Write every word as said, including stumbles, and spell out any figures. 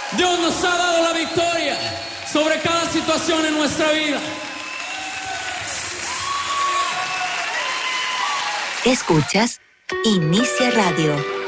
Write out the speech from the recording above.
Dios nos ha dado la victoria sobre cada situación en nuestra vida. Escuchas Inicia Radio.